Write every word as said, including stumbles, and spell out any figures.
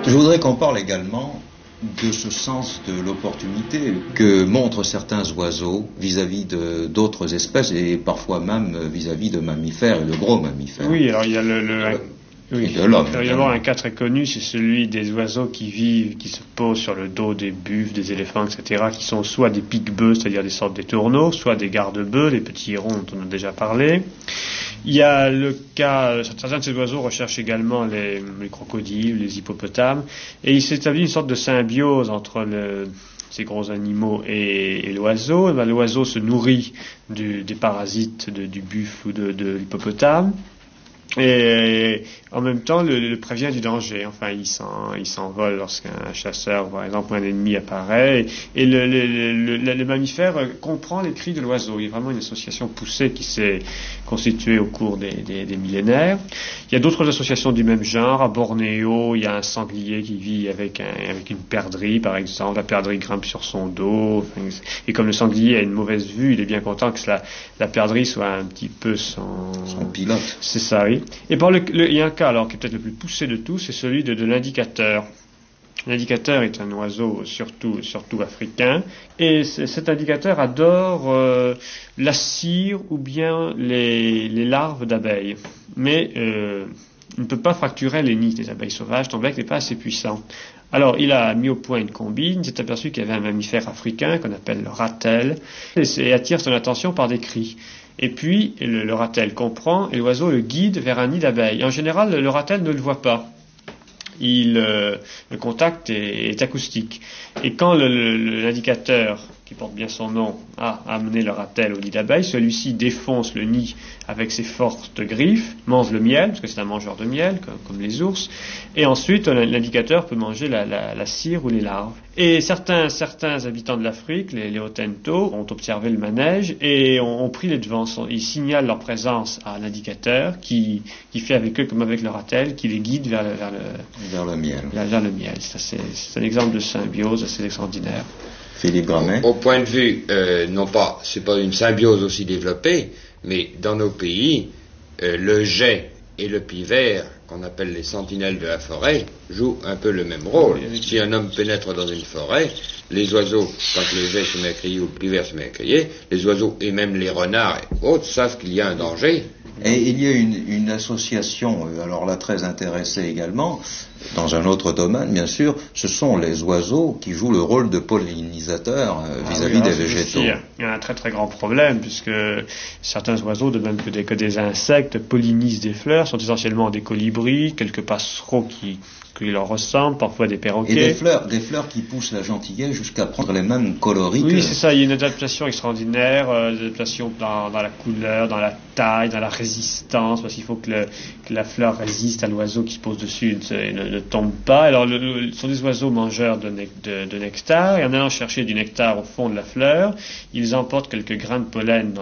Je voudrais qu'on parle également de ce sens de l'opportunité que montrent certains oiseaux vis-à-vis de d'autres espèces et parfois même vis-à-vis de mammifères et de gros mammifères. Oui, alors il y a le... le... Euh, Oui, de l'homme. Il y a un cas très connu, c'est celui des oiseaux qui vivent, qui se posent sur le dos des buffles, des éléphants, et cetera, qui sont soit des pique-bœufs, c'est-à-dire des sortes d'étourneaux, soit des garde-bœufs, les petits hérons dont on a déjà parlé. Il y a le cas, certains de ces oiseaux recherchent également les, les crocodiles, les hippopotames, et il s'établit une sorte de symbiose entre le, ces gros animaux et, et l'oiseau. Ben, l'oiseau se nourrit du, des parasites de, du buffle ou de, de l'hippopotame. Et en même temps, le, le prévient du danger. Enfin, il, s'en, il s'envole lorsqu'un chasseur, par exemple, ou un ennemi apparaît. Et, et le, le, le, le, le mammifère comprend les cris de l'oiseau. Il y a vraiment une association poussée qui s'est constituée au cours des, des, des millénaires. Il y a d'autres associations du même genre. À Bornéo, il y a un sanglier qui vit avec, un, avec une perdrix, par exemple. La perdrix grimpe sur son dos. Et comme le sanglier a une mauvaise vue, il est bien content que la, la perdrix soit un petit peu son... Son pilote. C'est ça, oui. Et par le, le, il y a un cas alors qui est peut-être le plus poussé de tous, c'est celui de, de l'indicateur. L'indicateur est un oiseau surtout, surtout africain, et cet indicateur adore euh, la cire ou bien les, les larves d'abeilles. Mais euh, il ne peut pas fracturer les nids des abeilles sauvages, ton bec n'est pas assez puissant. Alors, il a mis au point une combine, il s'est aperçu qu'il y avait un mammifère africain qu'on appelle le ratel, et attire son attention par des cris. Et puis, le, le ratel comprend, et l'oiseau le guide vers un nid d'abeilles. En général, le, le ratel ne le voit pas. Il, euh, le contact est, est acoustique. Et quand le, le, l'indicateur, qui porte bien son nom, a amené le ratel au nid d'abeilles, celui-ci défonce le nid avec ses fortes griffes, mange le miel, parce que c'est un mangeur de miel, comme, comme les ours, et ensuite l'indicateur peut manger la, la, la cire ou les larves. Et certains, certains habitants de l'Afrique, les, les Hottentots, ont observé le manège et ont, ont pris les devants. Ils signalent leur présence à l'indicateur qui, qui fait avec eux comme avec le ratel, qui les guide vers le, vers le, vers le miel. Vers, vers le miel. C'est, assez, c'est un exemple de symbiose assez extraordinaire. Philippe Gramet. Au, au point de vue, euh, non pas, c'est pas une symbiose aussi développée, mais dans nos pays, euh, le geai et le pivert, qu'on appelle les sentinelles de la forêt, jouent un peu le même rôle. Si un homme pénètre dans une forêt, les oiseaux, quand le geai se met à crier ou le pivert se met à crier, les oiseaux et même les renards et autres savent qu'il y a un danger. Et il y a une, une association, alors là très intéressée également, dans un autre domaine bien sûr, ce sont les oiseaux qui jouent le rôle de pollinisateurs euh, ah vis-à-vis oui, des végétaux. Aussi, il y a un très très grand problème, puisque certains oiseaux, de même que des, que des insectes, pollinisent des fleurs, sont essentiellement des colibris, quelques passereaux qui, qui leur ressemblent, parfois des perroquets. Et des fleurs, des fleurs qui poussent la gentillesse jusqu'à prendre les mêmes coloris. Oui, que... c'est ça, il y a une adaptation extraordinaire, euh, une adaptation dans, dans la couleur, dans la taille, dans la résistance, parce qu'il faut que, le, que la fleur résiste à l'oiseau qui se pose dessus et ne, ne tombe pas. Alors, le, le, ce sont des oiseaux mangeurs de, ne, de, de nectar, et en allant chercher du nectar au fond de la fleur, ils emportent quelques grains de pollen dans